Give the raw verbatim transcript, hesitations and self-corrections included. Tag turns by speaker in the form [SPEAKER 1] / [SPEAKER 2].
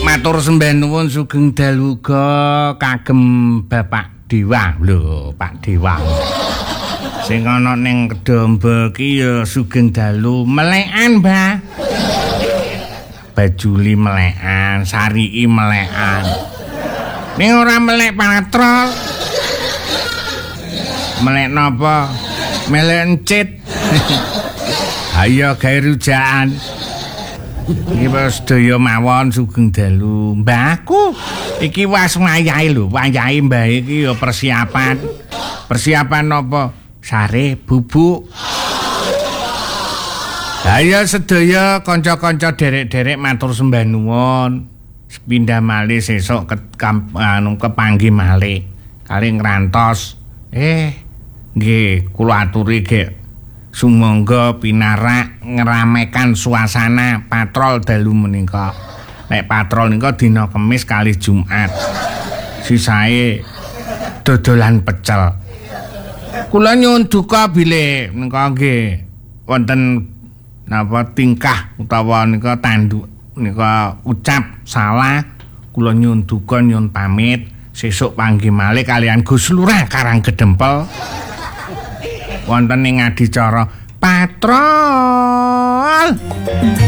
[SPEAKER 1] Matur sembah nuwun sugeng dalu uga kagem Bapak Dewa lho, Pak Dewa. Sing ana ning Kedombo ki ya sugeng dalu melekan, Mbah. Bajuli melekan, sarii melekan. Ning ora melek patrol. Melek napa? Melek encit. Ayo gawe rujakan. Iki wis sedaya mawon sugeng dalu. Mbahku iki wis wayahe lho, wayahe mbah iki ya persiapan. Persiapan napa? Sare bubuk. Ayo sedaya kanca-kanca derek-derek matur sembah nuwun. Sepindah malih sesuk ke anu kepanggih malih kali ngrantos. Eh, nggih kula aturi nggih. Sumangga pinarak ngeramekan suasana patrol dalu menika. Nek patrol nika dina Kamis kali Jumat. Sisae dodolan pecel. Kula nyuwun duka bilih nika nggih wonten napa tingkah utawa nika tanduk nika ucap salah. Kula nyuwun duka nyuwun pamit. Sesuk panggih malih kalian Gus Lurah Karanggedempel. Wonten ing adicara patrol.